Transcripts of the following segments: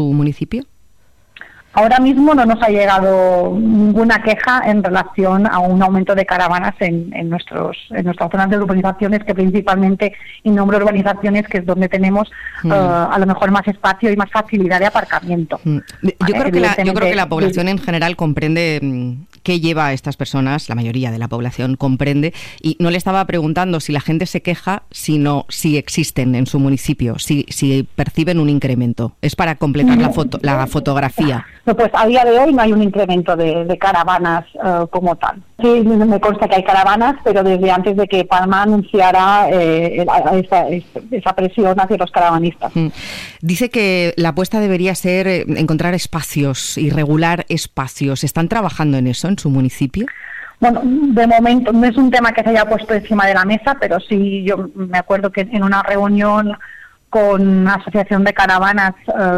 tu municipio? Ahora mismo no nos ha llegado ninguna queja en relación a un aumento de caravanas en nuestras zonas de urbanizaciones, que principalmente, y nombro urbanizaciones, que es donde tenemos a lo mejor más espacio y más facilidad de aparcamiento. Yo creo que la población en general comprende qué lleva a estas personas, la mayoría de la población comprende, y no le estaba preguntando si la gente se queja, sino si existen en su municipio, si perciben un incremento. Es para completar la fotografía. Pues a día de hoy no hay un incremento de caravanas como tal. Sí, me consta que hay caravanas, pero desde antes de que Palma anunciara esa presión hacia los caravanistas. Dice que la apuesta debería ser encontrar espacios y regular espacios. ¿Están trabajando en eso en su municipio? Bueno, de momento no es un tema que se haya puesto encima de la mesa, pero sí, yo me acuerdo que en una reunión con la Asociación de Caravanas,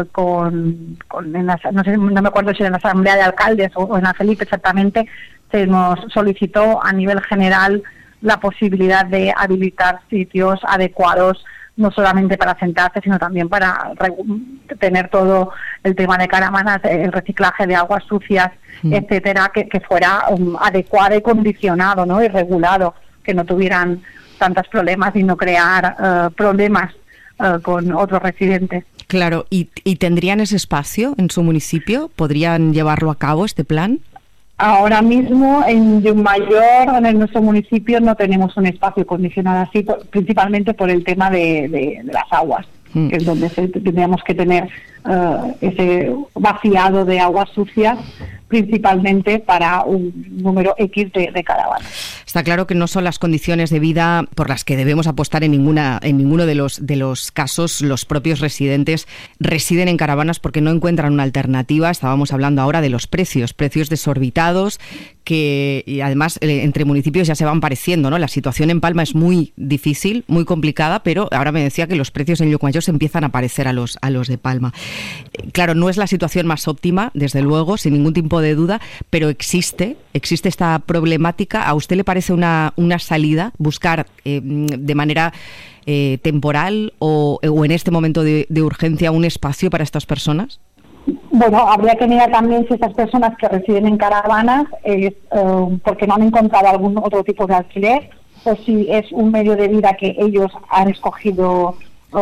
no me acuerdo si en la Asamblea de Alcaldes o en la Felipe exactamente, se nos solicitó a nivel general la posibilidad de habilitar sitios adecuados, no solamente para sentarse, sino también para tener todo el tema de caravanas, el reciclaje de aguas sucias, etcétera, que fuera adecuado y condicionado, ¿no? Y regulado, que no tuvieran tantos problemas y no crear problemas con otros residentes. Claro, ¿y tendrían ese espacio en su municipio? ¿Podrían llevarlo a cabo este plan? Ahora mismo en Llucmajor, en nuestro municipio, no tenemos un espacio condicionado así, principalmente por el tema de las aguas, que es donde tendríamos que tener ese vaciado de aguas sucias, principalmente para un número X de caravanas. Está claro que no son las condiciones de vida por las que debemos apostar en ninguno de los casos. Los propios residentes residen en caravanas porque no encuentran una alternativa. Estábamos hablando ahora de los precios desorbitados, y además entre municipios ya se van pareciendo, ¿no? La situación en Palma es muy difícil, muy complicada, pero ahora me decía que los precios en Llucmajor se empiezan a parecer a los de Palma. Claro, no es la situación más óptima, desde luego, sin ningún tipo de duda, pero existe esta problemática. ¿A usted le parece una salida buscar de manera temporal o en este momento de urgencia un espacio para estas personas? Bueno, habría que mirar también si esas personas que residen en caravanas porque no han encontrado algún otro tipo de alquiler, o si es un medio de vida que ellos han escogido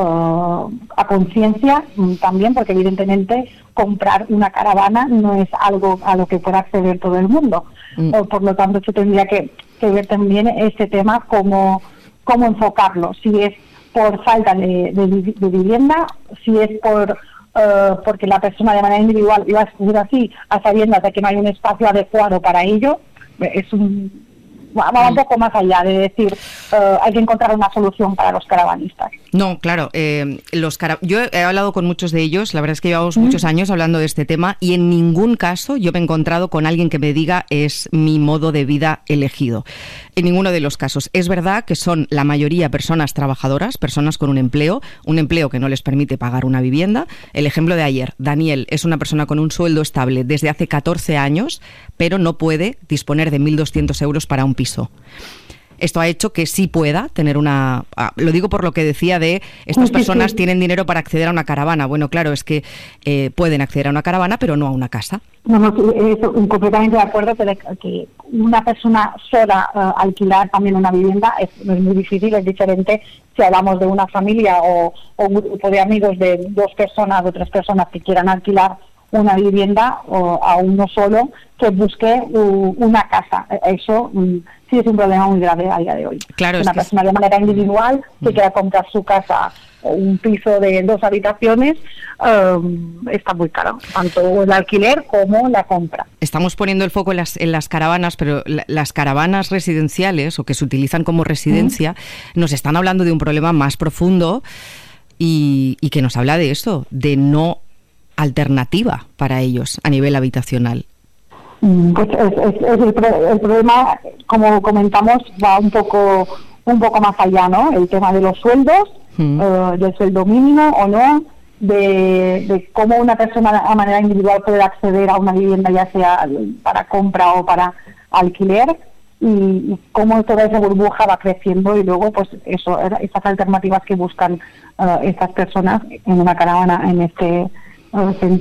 a conciencia también, porque evidentemente comprar una caravana no es algo a lo que pueda acceder todo el mundo. Por lo tanto, se tendría que ver también ese tema, cómo enfocarlo, si es por falta de vivienda, si es porque la persona de manera individual iba a escoger así, a sabiendas de que no hay un espacio adecuado para ello. Va un poco más allá de decir hay que encontrar una solución para los caravanistas. No, claro, yo he hablado con muchos de ellos, la verdad es que llevamos muchos años hablando de este tema y en ningún caso yo me he encontrado con alguien que me diga es mi modo de vida elegido. En ninguno de los casos. Es verdad que son la mayoría personas trabajadoras, personas con un empleo que no les permite pagar una vivienda. El ejemplo de ayer, Daniel es una persona con un sueldo estable desde hace 14 años, pero no puede disponer de 1.200 euros para un piso. Esto ha hecho que sí pueda tener lo digo por lo que decía de estas personas tienen dinero para acceder a una caravana. Bueno, claro, es que pueden acceder a una caravana, pero no a una casa. No, completamente de acuerdo que una persona sola alquilar también una vivienda es muy difícil, es diferente si hablamos de una familia o un grupo de amigos de 2 personas o 3 personas que quieran alquilar una vivienda o a uno solo que busque una casa. Eso sí es un problema muy grave a día de hoy. Claro, una persona de manera individual que quiera comprar su casa o un piso de 2 habitaciones está muy caro, tanto el alquiler como la compra. Estamos poniendo el foco en las caravanas, pero las caravanas residenciales o que se utilizan como residencia nos están hablando de un problema más profundo y que nos habla de eso, de no alternativa para ellos a nivel habitacional. Pues el problema, como comentamos, va un poco más allá, ¿no? El tema de los sueldos, del sueldo mínimo o no, de cómo una persona a manera individual puede acceder a una vivienda, ya sea para compra o para alquiler, y cómo toda esa burbuja va creciendo y luego pues esas alternativas que buscan estas personas en una caravana en se